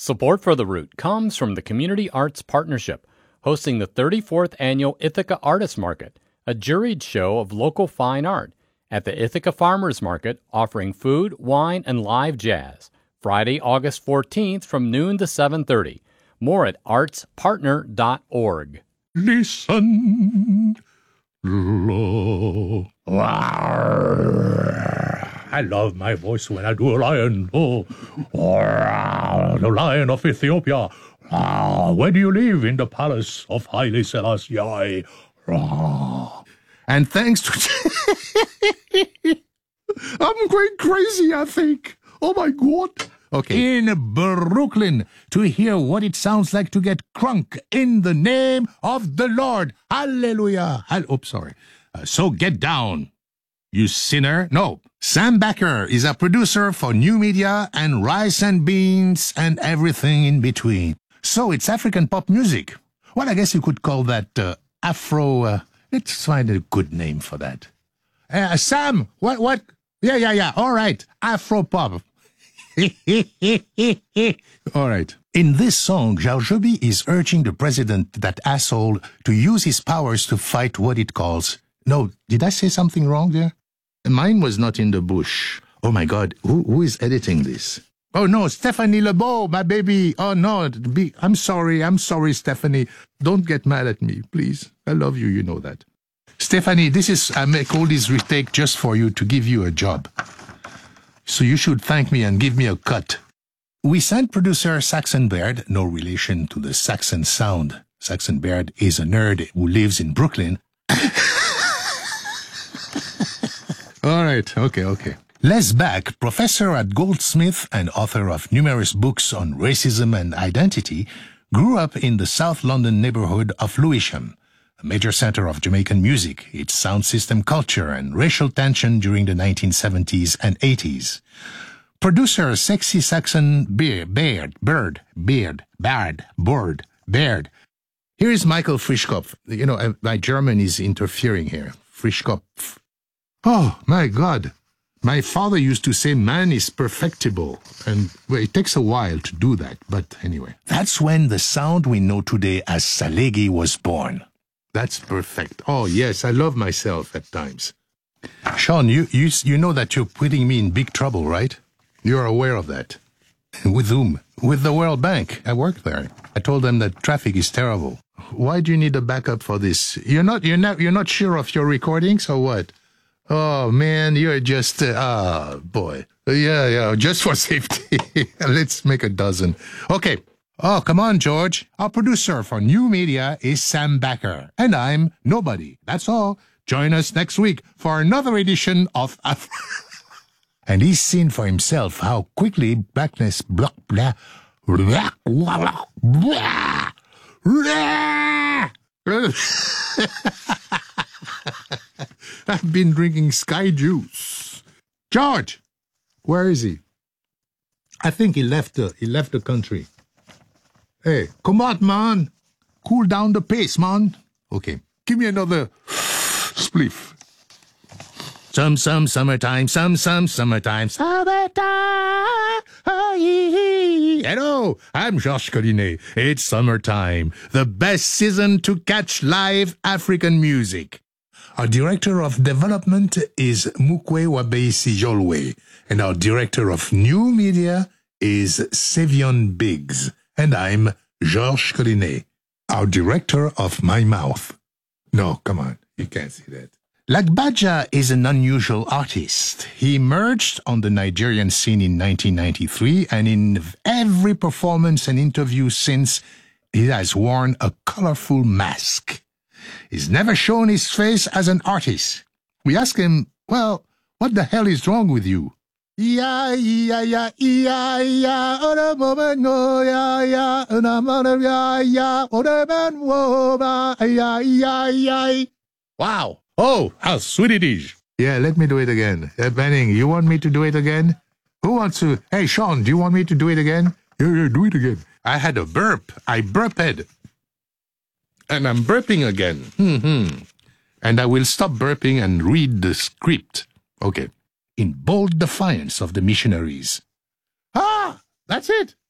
Support for The Root comes from the Community Arts Partnership, hosting the 34th Annual Ithaca Artist Market, a juried show of local fine art, at the Ithaca Farmers Market, offering food, wine, and live jazz. Friday, August 14th from noon to 7:30. More at artspartner.org. Listen. I love my voice when I do a lion. The lion of Ethiopia. Where do you live? In the palace of Haile Selassie. And thanks to... I'm going crazy, I think. Oh, my God. Okay. In Brooklyn, to hear what it sounds like to get crunk in the name of the Lord. Hallelujah. Sorry. So get down, you sinner. No, Sam Backer is a producer for New Media and Rice and Beans and everything in between. So it's African pop music. Well, I guess you could call that Afro... let's find a good name for that. Sam, what? Yeah. All right. Afro pop. All right. In this song, Jarjobi is urging the president, that asshole, to use his powers to fight what it calls... No, did I say something wrong there? Mine was not in the bush. Oh, my God. Who is editing this? Oh, no, Stephanie Lebeau, my baby. Oh, no. I'm sorry, Stephanie. Don't get mad at me, please. I love you, you know that. Stephanie, I make all this retake just for you, to give you a job. So you should thank me and give me a cut. We sent producer Saxon Baird, no relation to the Saxon sound. Saxon Baird is a nerd who lives in Brooklyn. All right, okay. Les Back, professor at Goldsmith and author of numerous books on racism and identity, grew up in the South London neighborhood of Lewisham, a major center of Jamaican music, its sound system culture, and racial tension during the 1970s and 80s. Producer Sexy Saxon Baird. Here is Michael Frischkopf. You know, my German is interfering here. Frischkopf. Oh, my God. My father used to say man is perfectible, and well, it takes a while to do that, but anyway. That's when the sound we know today as Salegi was born. That's perfect. Oh, yes, I love myself at times. Sean, you know that you're putting me in big trouble, right? You're aware of that. With whom? With the World Bank. I work there. I told them that traffic is terrible. Why do you need a backup for this? You're not sure of your recordings or what? Oh, man, you're just, boy. Yeah, just for safety. Let's make a dozen. Okay. Oh, come on, George. Our producer for New Media is Sam Backer. And I'm nobody. That's all. Join us next week for another edition of... And he's seen for himself how quickly blackness... I've been drinking Sky Juice. George, where is he? I think he left the country. Hey, come on, man. Cool down the pace, man. Okay, give me another spliff. Summertime. Summertime. Hello, I'm Georges Collinet. It's summertime, the best season to catch live African music. Our Director of Development is Mukwe Wabeisi Jolwe, and our Director of New Media is Savion Biggs, and I'm Georges Collinet, our Director of My Mouth. No, come on, you can't see that. Lagbaja is an unusual artist. He emerged on the Nigerian scene in 1993, and in every performance and interview since, he has worn a colorful mask. He's never shown his face as an artist. We ask him, well, what the hell is wrong with you? Wow. Oh, how sweet it is. Yeah, let me do it again. Benning, you want me to do it again? Who wants to? Hey, Sean, do you want me to do it again? Yeah, do it again. I had a burp. I burped. And I'm burping again. And I will stop burping and read the script. Okay. In bold defiance of the missionaries. Ah, that's it.